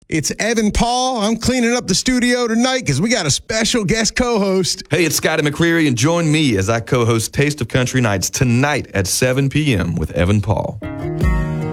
It's Evan Paul. I'm cleaning up the studio tonight because we got a special guest co-host. Hey, it's Scotty McCreery, and join me as I co-host Taste of Country Nights tonight at 7 p.m. with Evan Paul.